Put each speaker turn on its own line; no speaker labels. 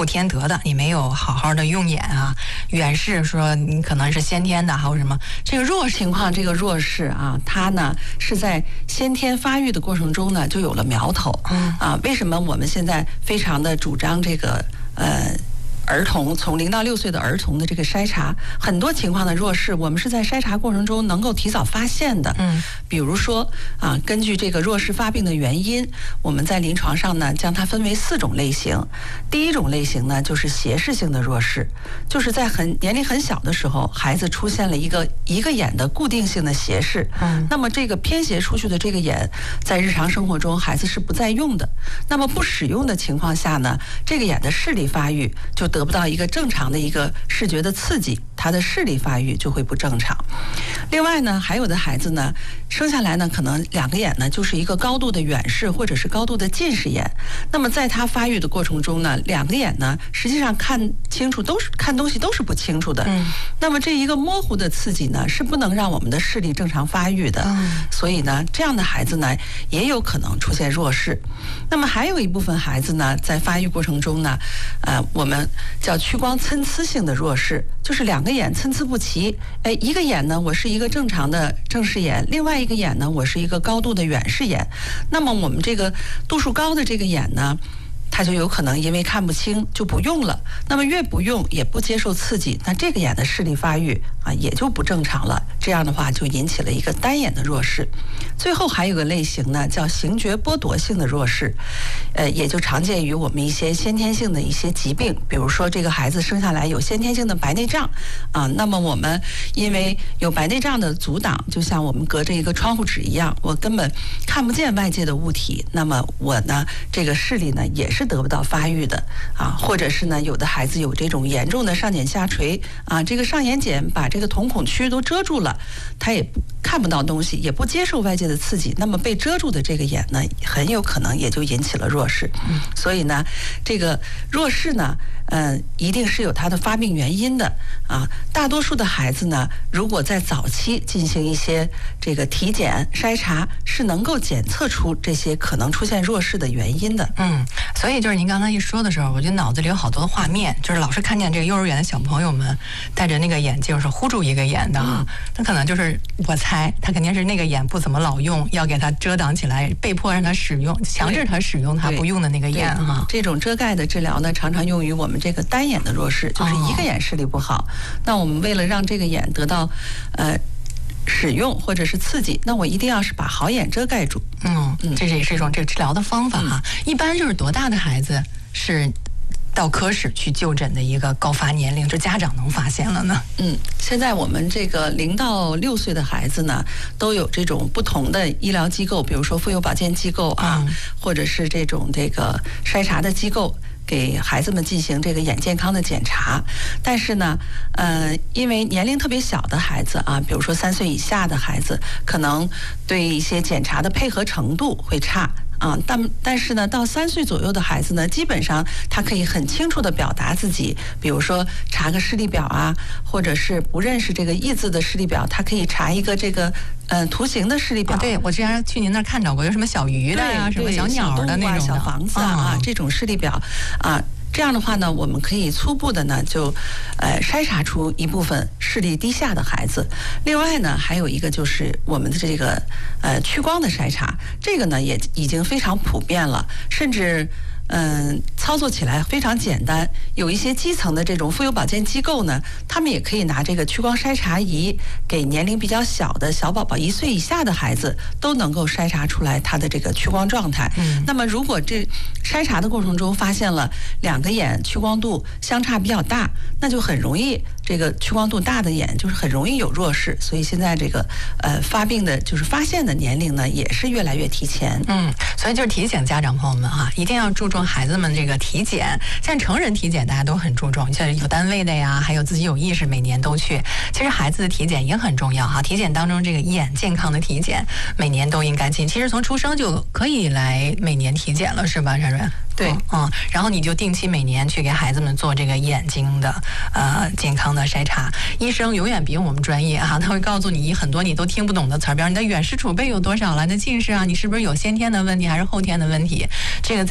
后天得的，你没有好好的用眼啊，远视说你可能是先天的，还有什么这个弱情况，这个弱视啊，它呢是在先天发育的过程中呢就有了苗头。为什么我们现在非常的主张这个儿童从0到6岁的儿童的这个筛查，很多情况的弱视，我们是在筛查过程中能够提早发现的。比如说根据这个弱视发病的原因，我们在临床上呢将它分为4种类型。第一种类型呢就是斜视性的弱视，就是在年龄很小的时候，孩子出现了一个眼的固定性的斜视。那么这个偏斜出去的这个眼，在日常生活中孩子是不再用的。那么不使用的情况下呢，这个眼的视力发育就得不到一个正常的一个视觉的刺激，他的视力发育就会不正常。另外呢，还有的孩子呢，生下来呢，可能2个眼呢就是一个高度的远视或者是高度的近视眼。那么在他发育的过程中呢，2个眼呢，实际上看东西都是不清楚的。那么这一个模糊的刺激呢，是不能让我们的视力正常发育的。所以呢，这样的孩子呢，也有可能出现弱视。那么还有一部分孩子呢，在发育过程中呢，我们叫屈光参差性的弱视，就是2个眼参差不齐。一个眼呢，我是一个正常的正视眼，另外一个眼呢，我是一个高度的远视眼。那么我们这个度数高的这个眼呢，它就有可能因为看不清就不用了。那么越不用也不接受刺激，那这个眼的视力发育也就不正常了。这样的话就引起了一个单眼的弱视。最后还有个类型呢，叫形觉剥夺性的弱视，也就常见于我们一些先天性的一些疾病，比如说这个孩子生下来有先天性的白内障那么我们因为有白内障的阻挡，就像我们隔着一个窗户纸一样，我根本看不见外界的物体，那么我呢这个视力呢也是得不到发育的或者是呢有的孩子有这种严重的上睑下垂这个上眼睑把这个瞳孔区都遮住了，他也看不到东西，也不接受外界的刺激，那么被遮住的这个眼呢，很有可能也就引起了弱视。所以呢，这个弱视呢，一定是有它的发病原因的大多数的孩子呢，如果在早期进行一些这个体检筛查，是能够检测出这些可能出现弱视的原因的。所以就是您刚才一说的时候，我就脑子里有好多的画面，就是老是看见这个幼儿园的小朋友们戴着那个眼镜是糊住一个眼的那可能就是我猜他肯定是那个眼不怎么老用，要给他遮挡起来，被迫让他使用，强制他使用他不用的那个眼
这种遮盖的治疗呢，常常用于我们这个单眼的弱视，就是一个眼视力不好。那我们为了让这个眼得到使用或者是刺激，那我一定要是把好眼遮盖住。
这也是一种这个治疗的方法一般就是多大的孩子是到科室去就诊的一个高发年龄，就家长能发现了呢？
现在我们这个0到6岁的孩子呢，都有这种不同的医疗机构，比如说妇幼保健机构或者是这种这个筛查的机构，给孩子们进行这个眼健康的检查。但是呢，因为年龄特别小的孩子比如说3岁以下的孩子，可能对一些检查的配合程度会差。但是呢，到3岁左右的孩子呢，基本上他可以很清楚地表达自己，比如说查个视力表或者是不认识这个义字的视力表，他可以查一个这个图形的视力表。
对，我之前去您那儿看着过，有什么小鱼的什么小鸟的那种
小房子这种视力表这样的话呢，我们可以初步的呢就筛查出一部分视力低下的孩子。另外呢，还有一个就是我们的这个屈光的筛查，这个呢也已经非常普遍了，甚至操作起来非常简单。有一些基层的这种妇幼保健机构呢，他们也可以拿这个屈光筛查仪给年龄比较小的小宝宝1岁以下的孩子都能够筛查出来他的这个屈光状态。那么如果这筛查的过程中发现了2个眼屈光度相差比较大，那就很容易这个屈光度大的眼就是很容易有弱视。所以现在这个发病的就是发现的年龄呢也是越来越提前。
所以就是提醒家长朋友们一定要注重孩子们这个体检。像成人体检大家都很注重，像有单位的呀，还有自己有意识每年都去。其实孩子的体检也很重要体检当中这个眼健康的体检每年都应该进。其实从出生就可以来每年体检了，是吧，姗姗？
对，
然后你就定期每年去给孩子们做这个眼睛的健康的筛查。医生永远比我们专业他会告诉你很多你都听不懂的词儿，比如你的远视储备有多少了，你的近视你是不是有先天的问题还是后天的问题？这个